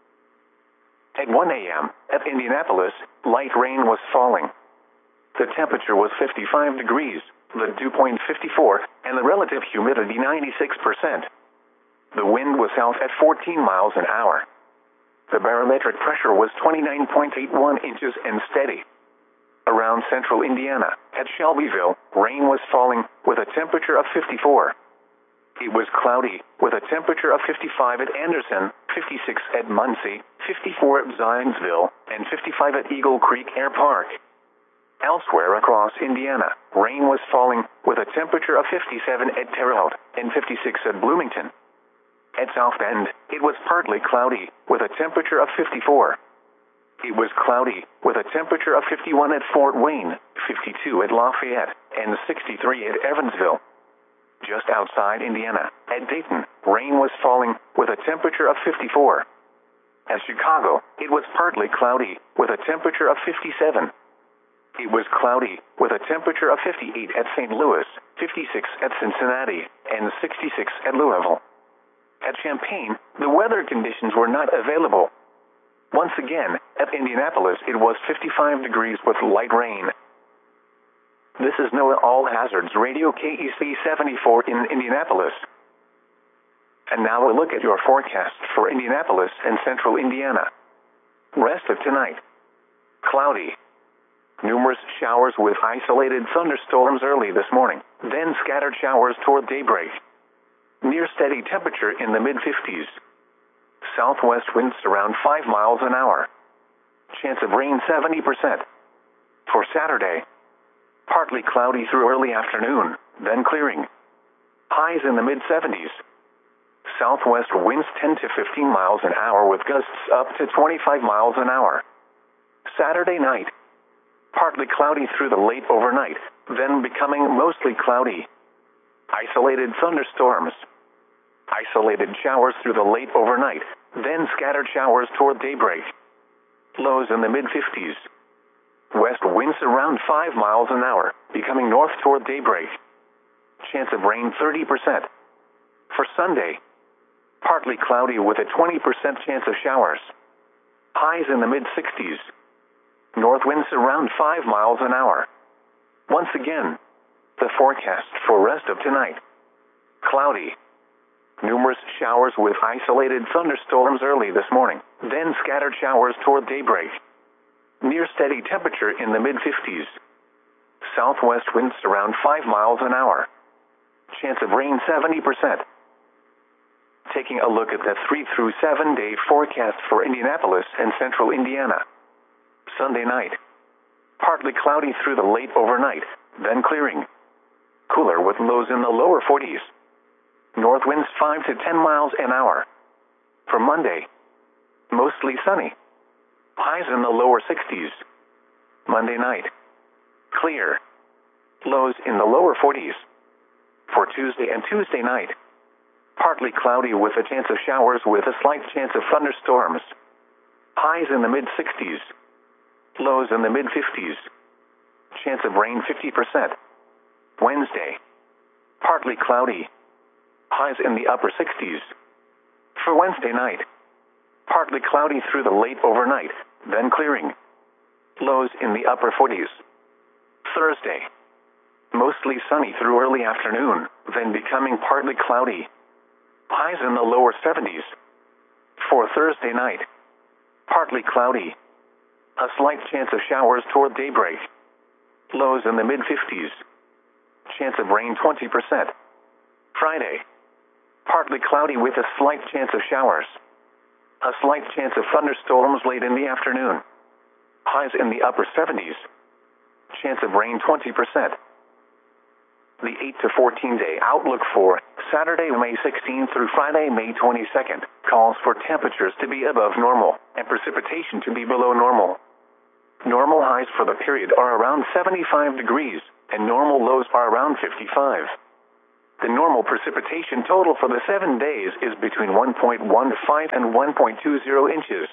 At one a m at Indianapolis, light rain was falling. The temperature was fifty-five degrees, the dew point fifty-four, and the relative humidity ninety-six percent. The wind was south at fourteen miles an hour. The barometric pressure was twenty-nine point eight one inches and steady. Around central Indiana, at Shelbyville, rain was falling with a temperature of fifty-four. It was cloudy with a temperature of fifty-five at Anderson, fifty-six at Muncie, fifty-four at Zionsville, and fifty-five at Eagle Creek Air Park. Elsewhere across Indiana, rain was falling with a temperature of fifty-seven at Terre Haute and fifty-six at Bloomington. At South Bend, it was partly cloudy with a temperature of fifty-four. It was cloudy with a temperature of fifty-one at Fort Wayne, fifty-two at Lafayette, and sixty-three at Evansville. Just outside Indiana, at Dayton, rain was falling with a temperature of fifty-four. At Chicago, it was partly cloudy with a temperature of fifty-seven. It was cloudy with a temperature of fifty-eight at Saint Louis, fifty-six at Cincinnati, and sixty-six at Louisville. At Champaign, the weather conditions were not available. Once again, at Indianapolis, it was fifty-five degrees with light rain. This is NOAA All Hazards Radio K E C seventy-four in Indianapolis. And now a look at your forecast for Indianapolis and central Indiana. Rest of tonight. Cloudy. Numerous showers with isolated thunderstorms early this morning, then scattered showers toward daybreak. Near steady temperature in the mid-fifties. Southwest winds around five miles an hour. Chance of rain seventy percent. For Saturday, partly cloudy through early afternoon, then clearing. Highs in the mid-seventies. Southwest winds ten to fifteen miles an hour with gusts up to twenty-five miles an hour. Saturday night, partly cloudy through the late overnight, then becoming mostly cloudy. Isolated thunderstorms. Isolated showers through the late overnight, then scattered showers toward daybreak. Lows in the mid-fifties. West winds around five miles an hour, becoming north toward daybreak. Chance of rain thirty percent. For Sunday, partly cloudy with a twenty percent chance of showers. Highs in the mid-sixties. North winds around five miles an hour. Once again, the forecast for rest of tonight. Cloudy. Numerous showers with isolated thunderstorms early this morning, then scattered showers toward daybreak. Near steady temperature in the mid-fifties. Southwest winds around five miles an hour. Chance of rain seventy percent. Taking a look at the three through seven day forecast for Indianapolis and central Indiana. Sunday night. Partly cloudy through the late overnight, then clearing. Cooler with lows in the lower forties. North winds five to ten miles an hour. For Monday, mostly sunny. Highs in the lower sixties. Monday night, clear. Lows in the lower forties. For Tuesday and Tuesday night, partly cloudy with a chance of showers with a slight chance of thunderstorms. Highs in the mid-sixties. Lows in the mid-fifties. Chance of rain fifty percent. Wednesday, partly cloudy. Highs in the upper sixties. For Wednesday night, partly cloudy through the late overnight, then clearing. Lows in the upper forties. Thursday, mostly sunny through early afternoon, then becoming partly cloudy. Highs in the lower seventies. For Thursday night, partly cloudy. A slight chance of showers toward daybreak. Lows in the mid-fifties. Chance of rain twenty percent. Friday, partly cloudy with a slight chance of showers. A slight chance of thunderstorms late in the afternoon. Highs in the upper seventies. Chance of rain twenty percent. The eight to fourteen day outlook for Saturday, May sixteenth through Friday, May twenty-second, calls for temperatures to be above normal and precipitation to be below normal. Normal highs for the period are around seventy-five degrees, and normal lows are around fifty-five. The normal precipitation total for the seven days is between one point one five and one point two zero inches.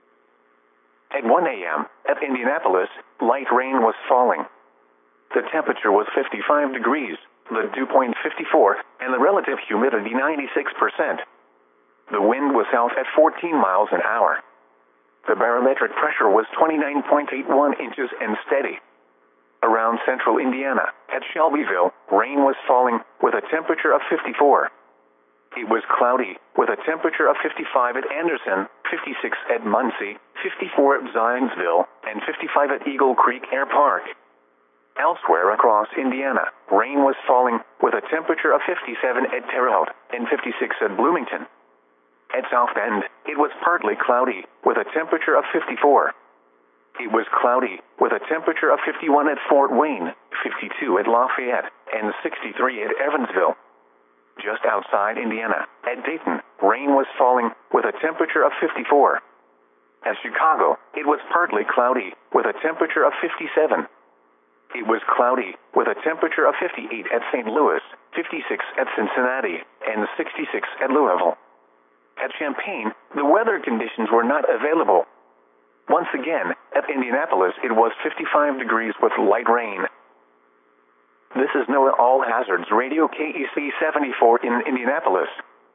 At one A M, at Indianapolis, light rain was falling. The temperature was fifty-five degrees, the dew point fifty-four, and the relative humidity ninety-six percent. The wind was south at fourteen miles an hour. The barometric pressure was twenty-nine point eight one inches and steady. Around central Indiana, at Shelbyville, rain was falling with a temperature of fifty-four. It was cloudy with a temperature of fifty-five at Anderson, fifty-six at Muncie, fifty-four at Zionsville, and fifty-five at Eagle Creek Air Park. Elsewhere across Indiana, rain was falling with a temperature of fifty-seven at Terre Haute and fifty-six at Bloomington. At South Bend, it was partly cloudy with a temperature of fifty-four. It was cloudy with a temperature of fifty-one at Fort Wayne, fifty-two at Lafayette, and sixty-three at Evansville. Just outside Indiana, at Dayton, rain was falling with a temperature of fifty-four. At Chicago, it was partly cloudy with a temperature of fifty-seven. It was cloudy with a temperature of fifty-eight at Saint Louis, fifty-six at Cincinnati, and sixty-six at Louisville. At Champaign, the weather conditions were not available. Once again, at Indianapolis, it was fifty-five degrees with light rain. This is NOAA All Hazards Radio K E C seventy-four in Indianapolis.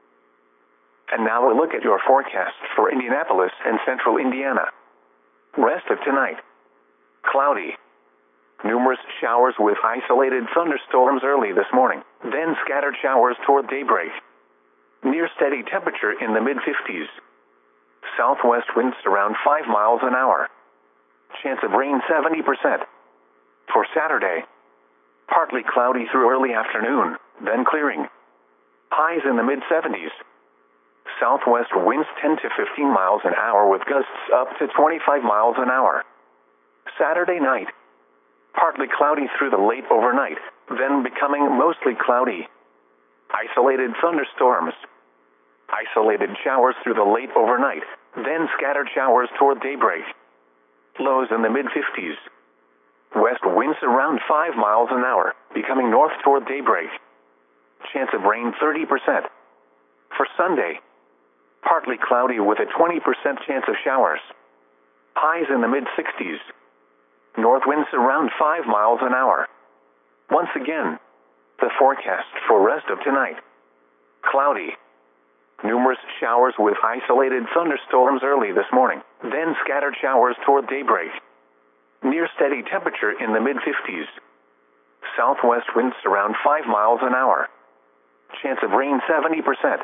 And now a look at your forecast for Indianapolis and central Indiana. Rest of tonight. Cloudy. Numerous showers with isolated thunderstorms early this morning, then scattered showers toward daybreak. Near steady temperature in the mid-fifties. Southwest winds around five miles an hour. Chance of rain seventy percent. For Saturday, partly cloudy through early afternoon, then clearing. Highs in the mid-seventies. Southwest winds ten to fifteen miles an hour with gusts up to twenty-five miles an hour. Saturday night, partly cloudy through the late overnight, then becoming mostly cloudy. Isolated thunderstorms. Isolated showers through the late overnight, then scattered showers toward daybreak. Lows in the mid-fifties. West winds around five miles an hour, becoming north toward daybreak. Chance of rain thirty percent. For Sunday, partly cloudy with a twenty percent chance of showers. Highs in the mid-sixties. North winds around five miles an hour. Once again, the forecast for rest of tonight. Cloudy. Numerous showers with isolated thunderstorms early this morning, then scattered showers toward daybreak. Near steady temperature in the mid-fifties. Southwest winds around five miles an hour. Chance of rain seventy percent.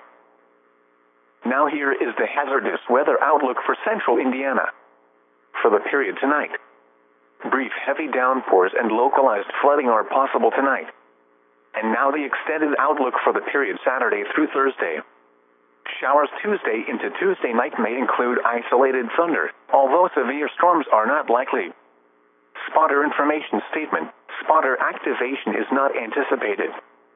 Now here is the hazardous weather outlook for central Indiana. For the period tonight. Brief heavy downpours and localized flooding are possible tonight. And now the extended outlook for the period Saturday through Thursday. Showers Tuesday into Tuesday night may include isolated thunder, although severe storms are not likely. Spotter information statement. Spotter activation is not anticipated.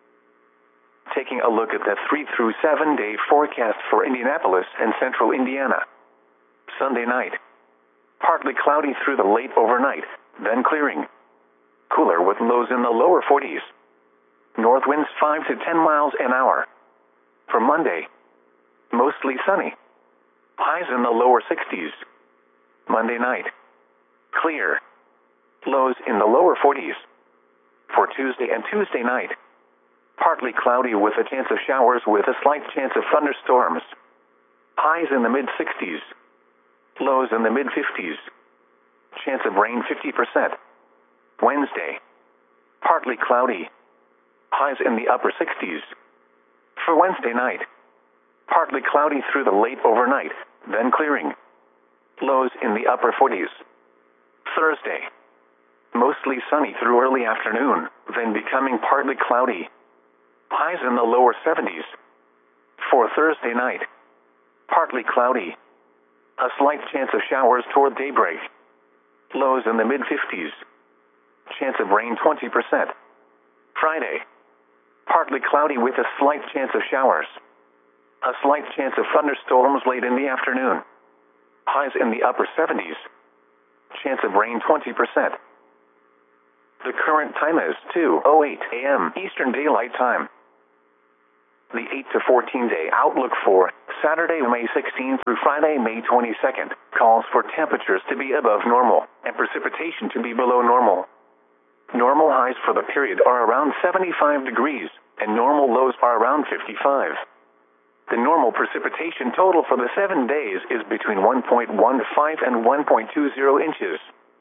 Taking a look at the three through seven day forecast for Indianapolis and central Indiana. Sunday night. Partly cloudy through the late overnight, then clearing. Cooler with lows in the lower forties. North winds five to ten miles an hour. For Monday, mostly sunny. Highs in the lower sixties. Monday night, clear. Lows in the lower forties. For Tuesday and Tuesday night, partly cloudy with a chance of showers with a slight chance of thunderstorms. Highs in the mid-sixties. Lows in the mid-fifties. Chance of rain fifty percent. Wednesday, partly cloudy. Highs in the upper sixties. For Wednesday night, partly cloudy through the late overnight, then clearing. Lows in the upper forties. Thursday, mostly sunny through early afternoon, then becoming partly cloudy. Highs in the lower seventies. For Thursday night, partly cloudy. A slight chance of showers toward daybreak. Lows in the mid-fifties. Chance of rain twenty percent. Friday, partly cloudy with a slight chance of showers. A slight chance of thunderstorms late in the afternoon. Highs in the upper seventies. Chance of rain twenty percent. The current time is two oh eight a m Eastern Daylight Time. The eight to fourteen day outlook for Saturday, May sixteenth through Friday, May twenty-second, calls for temperatures to be above normal and precipitation to be below normal. Normal highs for the period are around seventy-five degrees, and normal lows are around fifty-five. The normal precipitation total for the seven days is between one point one five and one point two zero inches.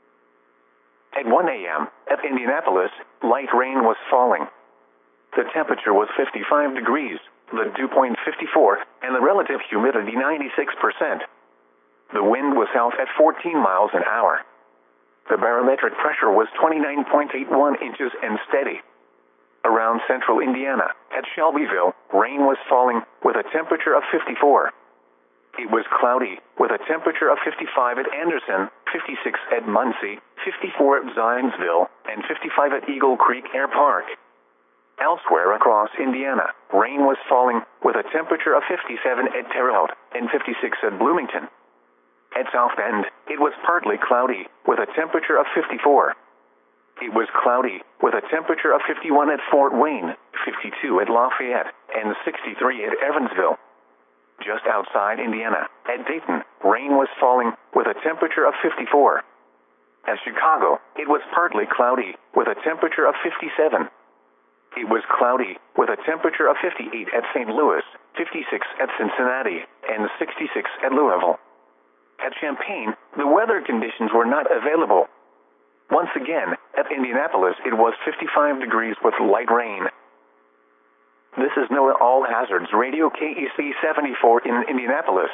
At one a m at Indianapolis, light rain was falling. The temperature was fifty-five degrees, the dew point fifty-four, and the relative humidity ninety-six percent. The wind was south at fourteen miles an hour. The barometric pressure was twenty-nine point eight one inches and steady. Around central Indiana, at Shelbyville, rain was falling with a temperature of fifty-four. It was cloudy with a temperature of fifty-five at Anderson, fifty-six at Muncie, fifty-four at Zionsville, and fifty-five at Eagle Creek Air Park. Elsewhere across Indiana, rain was falling with a temperature of fifty-seven at Terre Haute and fifty-six at Bloomington. At South Bend, it was partly cloudy with a temperature of fifty-four. It was cloudy with a temperature of fifty-one at Fort Wayne, fifty-two at Lafayette, and sixty-three at Evansville. Just outside Indiana, at Dayton, rain was falling with a temperature of fifty-four. At Chicago, it was partly cloudy with a temperature of fifty-seven. It was cloudy with a temperature of fifty-eight at Saint Louis, fifty-six at Cincinnati, and sixty-six at Louisville. At Champaign, the weather conditions were not available. Once again, at Indianapolis, it was fifty-five degrees with light rain. This is NOAA All Hazards Radio K E C seventy-four in Indianapolis.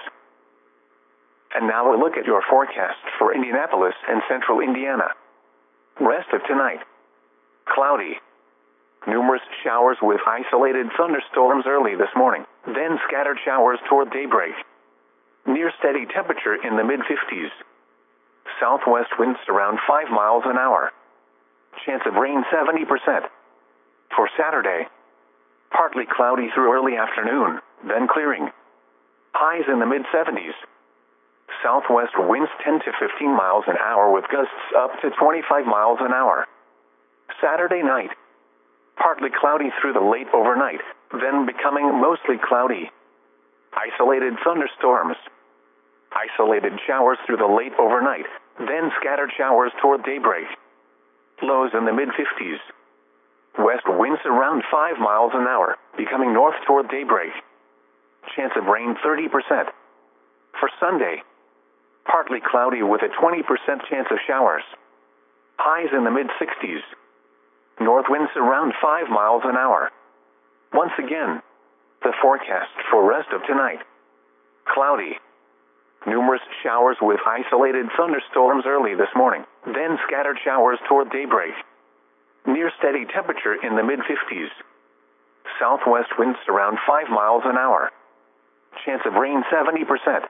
And now a look at your forecast for Indianapolis and central Indiana. Rest of tonight. Cloudy. Numerous showers with isolated thunderstorms early this morning, then scattered showers toward daybreak. Near steady temperature in the mid-fifties. Southwest winds around five miles an hour. Chance of rain seventy percent. For Saturday, partly cloudy through early afternoon, then clearing. Highs in the mid-seventies. Southwest winds ten to fifteen miles an hour with gusts up to twenty-five miles an hour. Saturday night, partly cloudy through the late overnight, then becoming mostly cloudy. Isolated thunderstorms. Isolated showers through the late overnight, then scattered showers toward daybreak. Lows in the mid-fifties. West winds around five miles an hour, becoming north toward daybreak. Chance of rain thirty percent. For Sunday, partly cloudy with a twenty percent chance of showers. Highs in the mid-sixties. North winds around five miles an hour. Once again, the forecast for rest of tonight. Cloudy. Numerous showers with isolated thunderstorms early this morning, then scattered showers toward daybreak. Near steady temperature in the mid-fifties. Southwest winds around five miles an hour. Chance of rain seventy percent.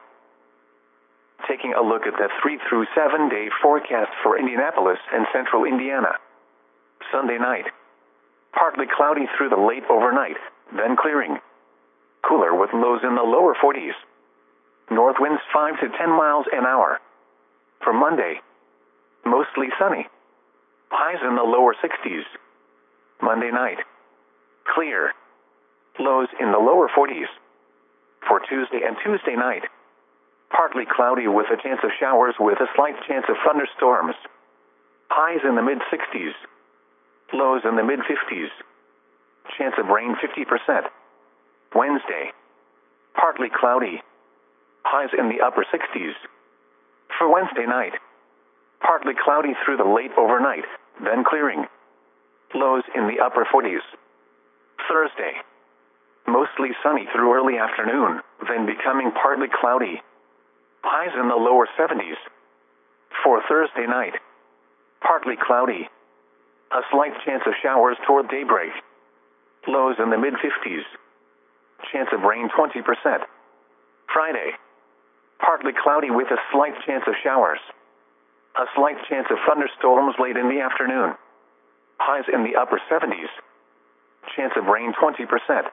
Taking a look at the three through seven day forecast for Indianapolis and central Indiana. Sunday night. Partly cloudy through the late overnight, then clearing. Cooler with lows in the lower forties. North winds five to ten miles an hour. For Monday, mostly sunny. Highs in the lower sixties. Monday night, clear. Lows in the lower forties. For Tuesday and Tuesday night, partly cloudy with a chance of showers with a slight chance of thunderstorms. Highs in the mid-sixties. Lows in the mid-fifties. Chance of rain fifty percent. Wednesday, partly cloudy. Highs in the upper sixties. For Wednesday night, partly cloudy through the late overnight, then clearing. Lows in the upper forties. Thursday, mostly sunny through early afternoon, then becoming partly cloudy. Highs in the lower seventies. For Thursday night, partly cloudy. A slight chance of showers toward daybreak. Lows in the mid-fifties. Chance of rain twenty percent. Friday, partly cloudy with a slight chance of showers. A slight chance of thunderstorms late in the afternoon. Highs in the upper seventies. Chance of rain twenty percent.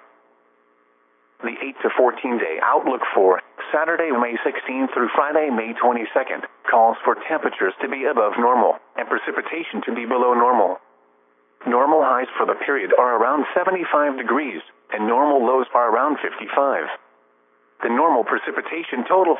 The eight to fourteen day outlook for Saturday, May sixteenth through Friday, May twenty-second, calls for temperatures to be above normal and precipitation to be below normal. Normal highs for the period are around seventy-five degrees, and normal lows are around fifty-five. The normal precipitation total